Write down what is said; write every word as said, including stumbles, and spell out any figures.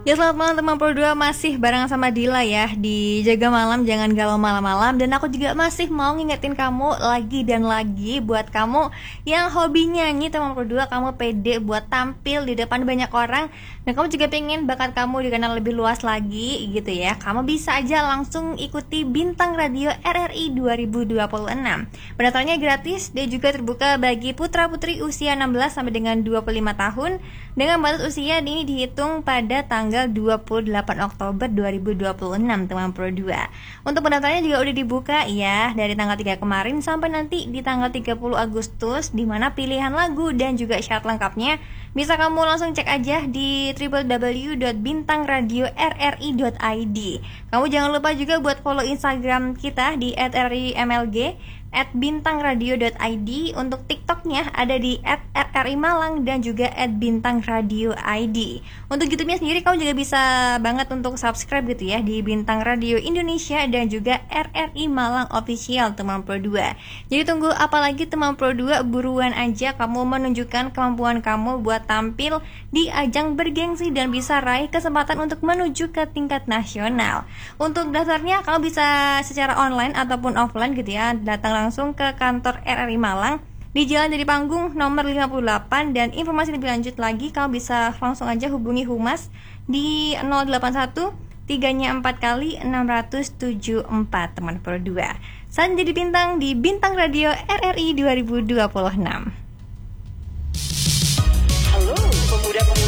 Ya selamat malam teman Pro dua, masih bareng sama Dila ya di Jaga Malam Jangan Galau Malam-malam. Dan aku juga masih mau ngingetin kamu lagi dan lagi, buat kamu yang hobi nyanyi teman Pro dua, kamu pede buat tampil di depan banyak orang, dan kamu juga pengen bakat kamu dikenal lebih luas lagi gitu ya, kamu bisa aja langsung ikuti Bintang Radio R R I dua ribu dua puluh enam. Pendaftarannya gratis dan juga terbuka bagi putra-putri usia enam belas sampai dengan dua puluh lima tahun, dengan batas usia ini dihitung pada tanggal dua puluh delapan Oktober dua ribu dua puluh enam teman Pro dua. Untuk pendaftarannya juga udah dibuka ya dari tanggal tiga kemarin sampai nanti di tanggal tiga puluh Agustus, di mana pilihan lagu dan juga syarat lengkapnya bisa kamu langsung cek aja di w w w dot bintang radio r r i dot i d. Kamu jangan lupa juga buat follow Instagram kita di at r r i m l g, at bintang radio dot i d. Untuk TikToknya ada di at r r i malang dan juga at bintang radio i d. Untuk YouTube-nya sendiri kamu juga bisa banget untuk subscribe gitu ya di Bintang Radio Indonesia dan juga R R I Malang Official teman Pro dua. Jadi tunggu apa lagi teman Pro dua, buruan aja kamu menunjukkan kemampuan kamu buat tampil di ajang bergengsi dan bisa raih kesempatan untuk menuju ke tingkat nasional. Untuk daftarnya kamu bisa secara online ataupun offline gitu ya, datang langsung ke kantor R R I Malang di Jalan Dari Panggung nomor lima puluh delapan. Dan informasi lebih lanjut lagi kamu bisa langsung aja hubungi Humas di nol delapan satu tiga nya empat kali enam tujuh empat teman Pro dua. Saat jadi bintang di Bintang Radio R R I dua ribu dua puluh enam.